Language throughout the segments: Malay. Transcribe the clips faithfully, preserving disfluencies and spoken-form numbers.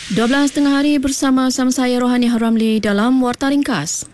dua belas tengah hari bersama sama saya Rohani Haramli dalam Warta Ringkas.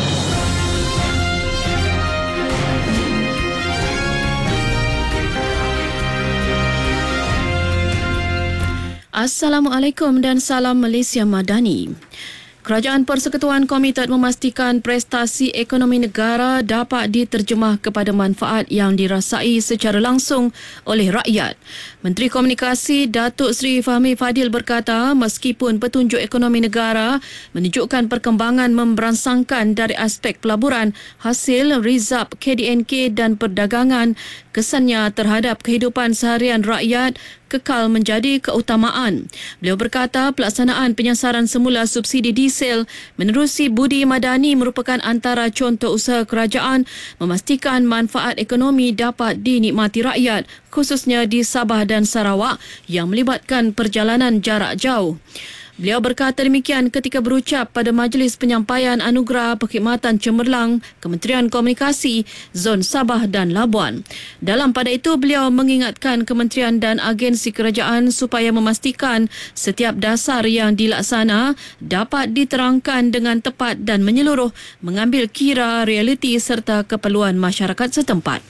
Assalamualaikum dan salam Malaysia Madani. Kerajaan Persekutuan komited memastikan prestasi ekonomi negara dapat diterjemah kepada manfaat yang dirasai secara langsung oleh rakyat. Menteri Komunikasi Datuk Seri Fahmi Fadil berkata, meskipun petunjuk ekonomi negara menunjukkan perkembangan memberansangkan dari aspek pelaburan, hasil, rizab, K D N K dan perdagangan, kesannya terhadap kehidupan seharian rakyat kekal menjadi keutamaan. Beliau berkata pelaksanaan penyasaran semula subsidi diesel menerusi Budi Madani merupakan antara contoh usaha kerajaan memastikan manfaat ekonomi dapat dinikmati rakyat, khususnya di Sabah dan Sarawak yang melibatkan perjalanan jarak jauh. Beliau berkata demikian ketika berucap pada Majlis Penyampaian Anugerah Perkhidmatan Cemerlang Kementerian Komunikasi Zon Sabah dan Labuan. Dalam pada itu, beliau mengingatkan kementerian dan agensi kerajaan supaya memastikan setiap dasar yang dilaksana dapat diterangkan dengan tepat dan menyeluruh, mengambil kira realiti serta keperluan masyarakat setempat.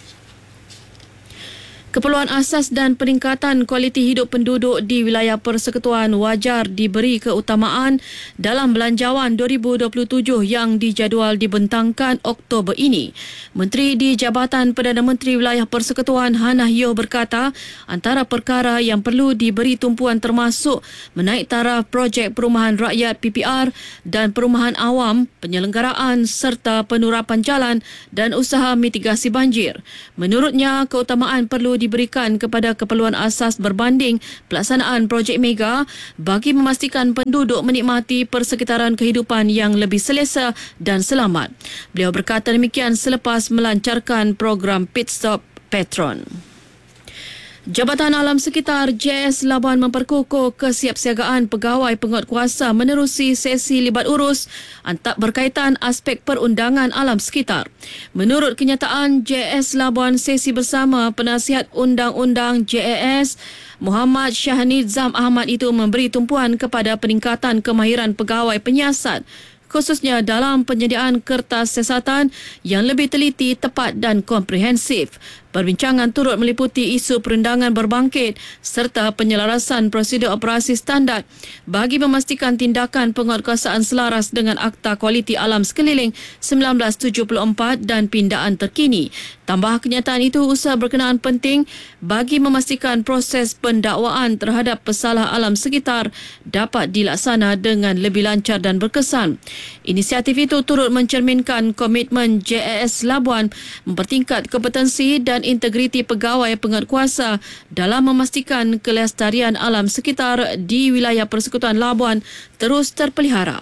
Keperluan asas dan peningkatan kualiti hidup penduduk di wilayah Persekutuan wajar diberi keutamaan dalam Belanjawan dua ribu dua puluh tujuh yang dijadual dibentangkan Oktober ini. Menteri di Jabatan Perdana Menteri Wilayah Persekutuan Hannah Yeoh berkata, antara perkara yang perlu diberi tumpuan termasuk menaik taraf projek perumahan rakyat P P R dan perumahan awam, penyelenggaraan serta penurapan jalan dan usaha mitigasi banjir. Menurutnya, keutamaan perlu diberikan kepada keperluan asas berbanding pelaksanaan projek mega bagi memastikan penduduk menikmati persekitaran kehidupan yang lebih selesa dan selamat. Beliau berkata demikian selepas melancarkan program Pit Stop Petron. Jabatan Alam Sekitar J S Labuan memperkukuh kesiapsiagaan pegawai penguatkuasa menerusi sesi libat urus antak berkaitan aspek perundangan alam sekitar. Menurut kenyataan J S Labuan, sesi bersama penasihat undang-undang J A S Muhammad Syahnizam Ahmad itu memberi tumpuan kepada peningkatan kemahiran pegawai penyiasat, khususnya dalam penyediaan kertas siasatan yang lebih teliti, tepat dan komprehensif. Perbincangan turut meliputi isu perundangan berbangkit serta penyelarasan prosedur operasi standard bagi memastikan tindakan penguatkuasaan selaras dengan Akta Kualiti Alam Sekeliling seribu sembilan ratus tujuh puluh empat dan pindaan terkini. Tambah kenyataan itu, usaha berkenaan penting bagi memastikan proses pendakwaan terhadap pesalah alam sekitar dapat dilaksana dengan lebih lancar dan berkesan. Inisiatif itu turut mencerminkan komitmen J A S Labuan mempertingkat kompetensi dan integriti pegawai penguatkuasa dalam memastikan kelestarian alam sekitar di wilayah Persekutuan Labuan terus terpelihara.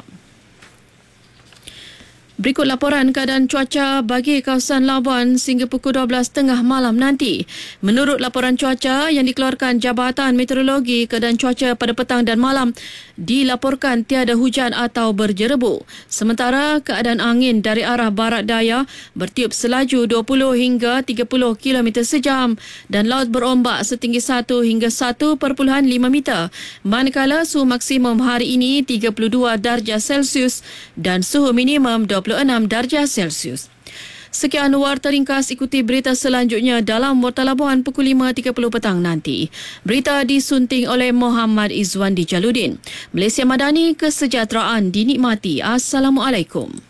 Berikut laporan keadaan cuaca bagi kawasan Labuan sehingga pukul dua belas tiga puluh malam nanti. Menurut laporan cuaca yang dikeluarkan Jabatan Meteorologi, keadaan cuaca pada petang dan malam dilaporkan tiada hujan atau berjerebu. Sementara keadaan angin dari arah barat daya bertiup selaju dua puluh hingga tiga puluh kilometer sejam dan laut berombak setinggi satu hingga satu perpuluhan lima meter. Manakala suhu maksimum hari ini tiga puluh dua darjah Celsius dan suhu minimum dua puluh enam darjah Celsius. Sekian Warta Ringkas, ikuti berita selanjutnya dalam Warta Labuan pukul lima tiga puluh petang nanti. Berita disunting oleh Muhammad Izwan di Jaludin. Malaysia Madani, kesejahteraan dinikmati. Assalamualaikum.